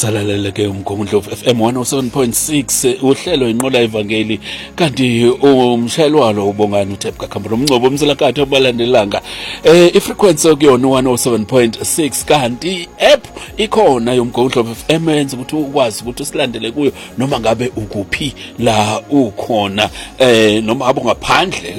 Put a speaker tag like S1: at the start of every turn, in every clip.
S1: usalalele ke umgungundlovu FM 107.6 uhlelo inqola evangeli kanti umshayelwalo ubongani uThepka Khambula umncebo umselakatha obalandelanga ifrequency okuyona 107.6 kanti app ikhona yomgungundlovu FM enza ukuthi ukwazi ukuthi usilandele kuyo noma ngabe ukuphi la ukhona noma abo ngaphandle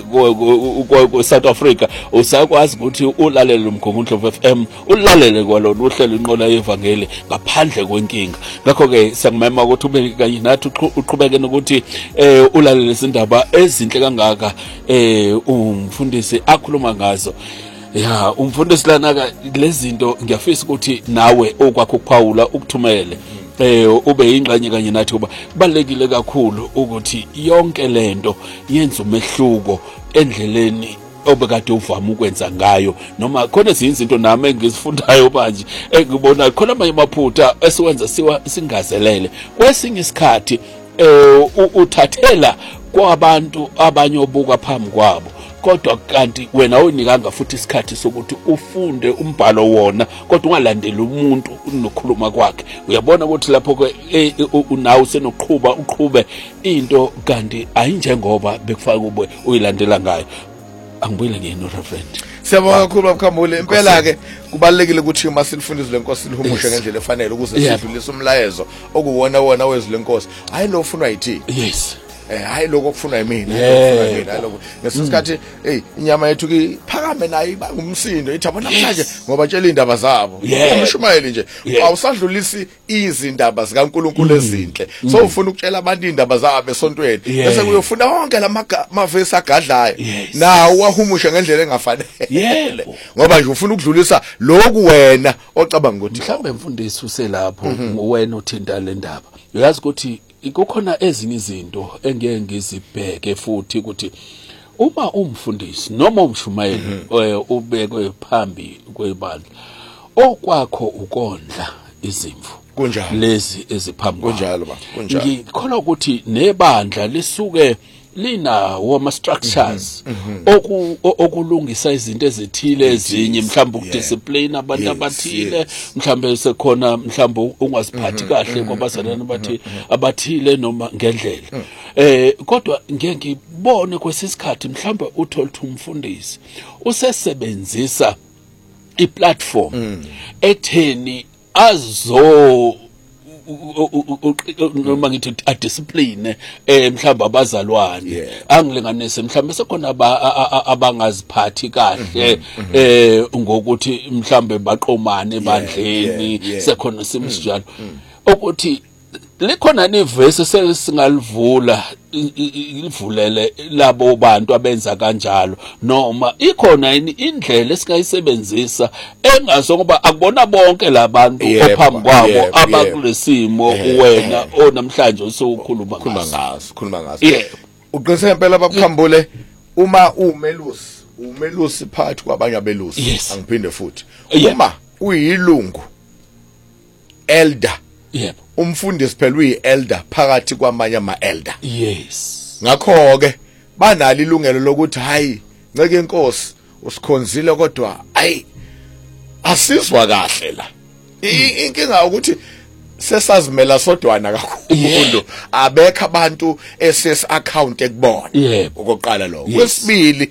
S1: ko South Africa usakwazi ukuthi ulalele umgungundlovu FM ulalele kwalona uhlelo inqola evangeli ngaphandle kwenkinga. Ngakho ke siyangimema ukuthi ube kanye nathi uqhubeke nokuthi ulalele izindaba ezinhle kangaka umfundisi akhuluma ngazo. Ya umfundisi lana lezinto ngiyafisa ukuthi nawe okwakho ukuphawula ukuthumele ube ingxenye kanye nathi kuba kubalekile kakhulu ukuthi yonke lento yenza umehluko endleleni obekade uvama ukwenza ngayo noma khona izinto nami engizifundayo manje engibona khona manje maphutha esiwenza singazelele kwesinye isikhathi uthathela kwabantu abanye obuka phambi kwabo kodwa kanti wena unikanga futhi isikhathi sokuthi ufunde umbhalo wona kodwa ungalandeli umuntu unokhuluma kwakhe uyabona ukuthi lapho ke unawo uqhube into kanti ayinjengoba bekufaka ube uyilandela ngayo. Angibuyele ngene Reverend.
S2: Siyabonga kakhulu bakhambule impela ke kubalekile ukuthi uma silifundiswe lenkosi lihumushe ngendlela efanele ukuze sidlulise umlayezo okuwona wona wezwe lenkosi hayi lo ufunwa yithi.
S1: Yes.
S2: Hayi lokho kufunwa yimina lokho ngesikhathi inyama yethu kiphakame nayo iba ngumsindo ithi abona manje ngoba tshela indaba zabo umshumayeli nje awusadlulisi izindaba zikaNkuluNkulu ezinhle so ufuna ukutshela abantu indaba zabo esontweni bese kuyofuna wonke lamavesi agadlayo nawo wahumusha ngendlela engafanele ngoba nje ufuna ukudlulisa lokhu wena ocabanga ukuthi
S1: mhlambe mfundisi uselapho wena uthinta le ndaba uyazi ukuthi kukhona ezinye izinto engeke ngizibheke futhi ukuthi uma umfundisi noma umshumayeli ubekwe phambi kwebandla okwakho ukondla izimvu
S2: kunjalo
S1: lezi eziphambi
S2: kunjalo
S1: ngikholwa ukuthi nebandla lisuke linawo ama structures okulungisa izinto ezithile ezinye mhlawumbe ukudiscipline abantu abathile mhlawumbe sekhona mhlawumbe ungaziphathi kahle kwabazalwane abathile noma ngendlela kodwa ngeke ngibone kwesisikhathi mhlawumbe uthola umfundisi usesebenzisa iplatform etheni azo noma ngithi a discipline mhlawumbe abazalwane angilinganise mhlawumbe sekhona abangaziphathi kahle ngokuthi mhlawumbe baqomane ebandleni sekhona simsijalo ukuthi likhona nevesi sesingalivula ilivulele labo bantu abenza kanjalo noma ikhona indlela esingayisebenzisa engaso ngoba akubona bonke labantu ophambi kwabo abakulesimo wena onamhlanje usukhuluma
S2: ngaso uqiniseke impela babukhambule uma umelusi phakathi kwabanye abelusi angiphinde futhi uma uyilungu elder umfundisi phela uyi-elder phakathi kwamanye ama-elder ngakho ke banalo ilungelo lokuthi hayi nceke inkosi usikhonzile kodwa hayi asizwa kahle la inkinga ukuthi sesazimela sodwana kakhulu abekho abantu SS account ekubona okoqala lo kwesibili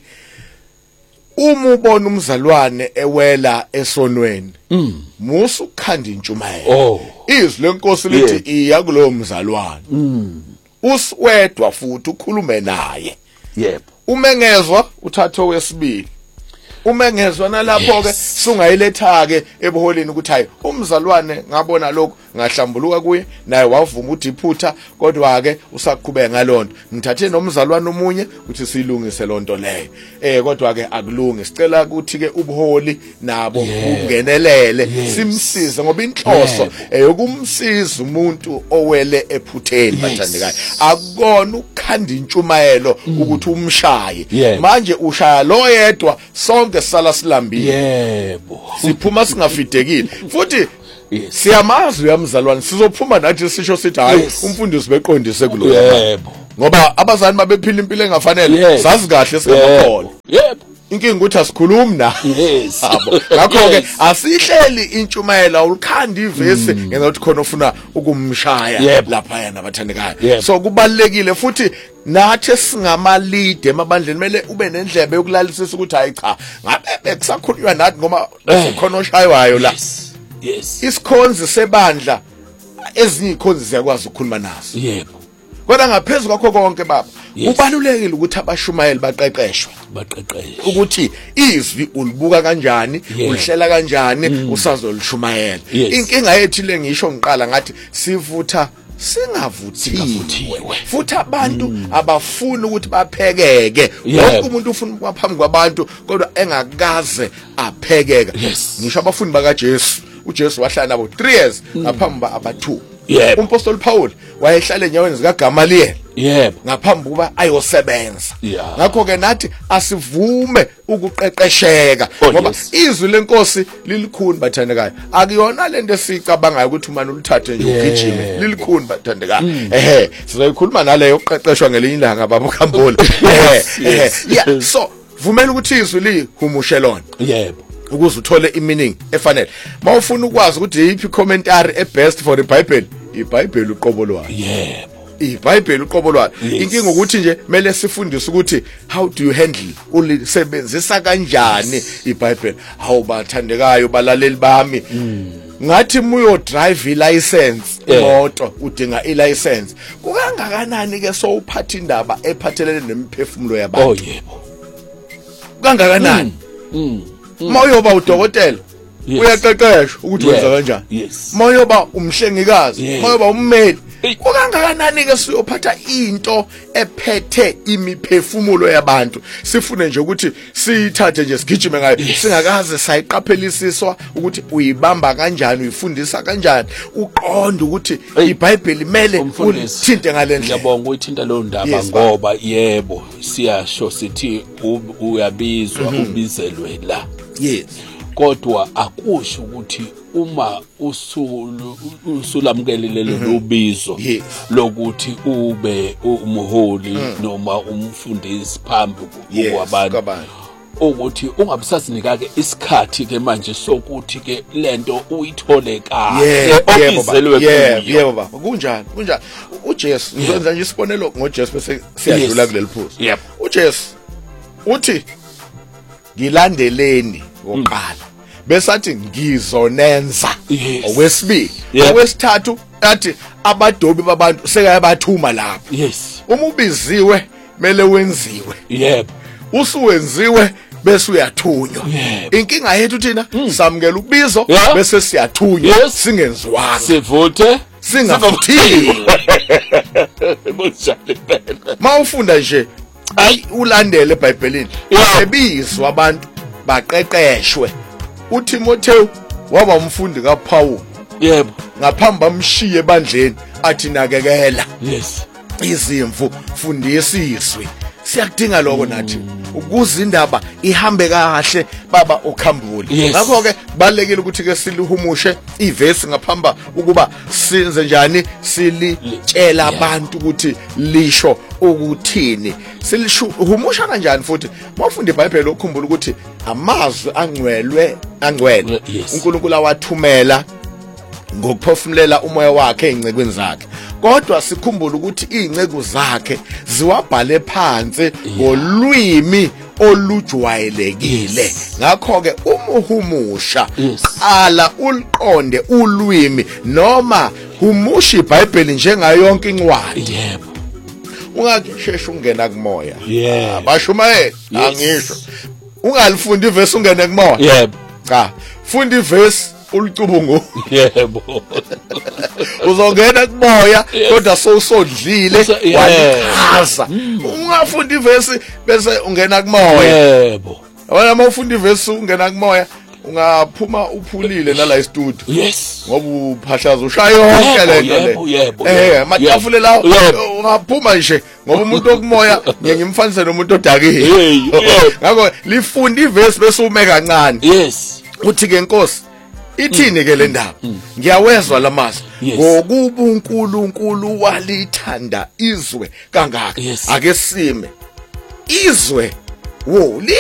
S2: uma ubona umzalwane ewela esonweni musu ukukhanda intshumayelo izwi lenkosi lithi iya kulowo mzalwane uswedwa futhi ukhulume naye umengezwa uthathe owesibili umengezwa nalapho ke sungayiletha ke ebuholini ukuthi hayi umzalwane ngabona lokho ngahlambuluka kuye naye wavuma udiphutha kodwa ke usaqhubeka ngalonto ngithathe nomzalwane omunye ukuthi silungise lonto leyo kodwa ke akulungi sicela ukuthi ke ubuholi nabo ungenelele simsize ngoba inhloso yokumsiza umuntu owele ephutheni bathandekayo akukona ukukhanda intshumayelo ukuthi umshaye manje ushaya lo yedwa sonke sala silambile siphuma singafidekile futhi siyamazi uyamzalwane sizophuma nathi sisho sithi hayi umfundisi beqondise kulo ngoba abazali babephila impilo engafanele sazi kahle singamakhono inkinga ukuthi asikhulumi na
S1: yes
S2: ngakho ke asihleli intshumayela ulikhanda ivesi ngenza ukuthi khona ufuna ukumshaya lapha yana abathandekayo so kubalekile futhi nathi singama lead emabandleni mele ube nendlebe yokulalisisa ukuthi hayi cha ngabe kusakhulunywa nathi ngoba sikhona oshaywayo la
S1: yes
S2: isikhonzi sebandla ezinye ikhonzi ziyakwazi ukukhuluma nazo
S1: yebo
S2: kodwa ngaphezulu kwakho konke baba kubalulekile ukuthi abashumayeli baqeqeshwe ukuthi izwi ulibuka kanjani ulihlela kanjani usazolishumayela inkinga yethu le ngisho ngiqala ngathi sivutha singavuthiwe futhi abantu abafuni ukuthi baphekeke wonke umuntu ufuna ukuphambi kwabantu kodwa engakaze aphekeka ngisho abafundi bakaJesu uJesu wahlala nabo 3 years ngaphambi aba2 umpostoli Paul wayehlala enyaweni zikaGamaliel ngaphambi kuba ayosebenza ngakho ke nathi asivume ukuqeqesheka ngoba izwi lenkosi lilikhuni bathandekayo akuyona lento esicabangayo ukuthi umani ulithathe nje ugijime lilikhuni bathandekayo sizoyikhuluma naleyo uqeqeshwa ngelinye ilanga baba uKhambule so vumela ukuthi izwi lihumushelona ukuze uthole imeaning efanele mawufuna ukwazi ukuthi yiphi commentary ebest for the Bible iBhayibheli uqobo lwayo iBhayibheli uqobo lwayo inkinga ukuthi nje mele sifundise ukuthi how do you handle ulisebenzisa kanjani iBhayibheli awubathandekayo balaleli bami ngathi muyo drive license imoto udinga ilicense kukangakanani ke so uphatha indaba ephathelene nemphefumulo yabantu kukangakanani Mayoba udokotela uyaqeqeshwa ukuthi wenza kanjani mayoba umhlengikazi mayoba ummeli kukangakanani ke siyophatha into ephethe imiphefumulo yabantu sifune nje ukuthi siyithathe nje sigijime ngayo singakaze sayiqaphelisiswa ukuthi uyibamba kanjani uyifundisa kanjani uqonda ukuthi iBhayibheli mele ulithinte ngalendlela
S1: ngiyabonga uyithinta lo ndaba ngoba yebo siyasho sithi uyabizwa ubizelwe la kodwa akusho ukuthi uma usulamkelele lobizo lokuthi ube umholi noma umfundisi phambi kwabantu ukuthi ungabusasinika ke isikhathi ke manje sokuthi ke lento uyithole kahle obizelwe kuyo
S2: yebo baba kunjani uJesu ngizonza nje isibonelo ngoJesu bese siyadlula kuleli phuzu uJesu uthi ngilandeleni ngoqala besathi ngizonenza okwesibili okwesithathu athi abadobi babantu sekayabathuma lapho uma ubiziwe mele wenziwe usuwenziwe bese uyathunywa inkinga yethu thina samukela ubizo bese siyathunywa singenziwanga
S1: sivuthe
S2: singavuthiwe mawufunda nje ulandele eBhayibhelini ebizwa abantu baqeqeshwe uTimotheo waba umfundi kaPaul ngaphambi bamshiye ebandleni athi nakekela izimvu fundisa izwi siyakudinga lokho nathi ukuze indaba ihambe kahle baba uKhambule ngakho ke kubalekile ukuthi ke silihumushe ivesi ngaphamba ukuba senze njani silitshela abantu ukuthi lisho ukuthini silihumusha kanjani futhi mawufunda iBhayibheli ukukhumbula ukuthi amazwi angcwele uNkulunkulu awathumela ngokuphefumulela umoya wakhe ezincekweni zakhe kodwa sikhumbule ukuthi izinceke zakhe ziwabhale phansi ngolwimi olujwayelekile ngakho ke umuhumusha ala uliqonde ulwimi noma humusha iBhayibheli njengayo yonke incwadi ungasheshe ungena kumoya abashumayeli angisho ungalifunda ivesi ungene kumoya cha funda ivesi ulicubungu uzongena kumoya kodwa sowusodlile walikhaza ungafunda ivesi bese ungena kumoya wena mawufunda ivesi ungena kumoya ungaphuma uphulile nala istudio ngoba uphahlaza ushaya yonke lento le matafule la ungaphuma nje ngoba umuntu okumoya ngiyimfanise nomuntu odakile ngakho lifunda ivesi bese ume kancane uthi ke Nkosi ithini ke le ndaba ngiyawezwa lamazwi ngokuba uNkulunkulu walithanda izwe kangaka ake sime izwe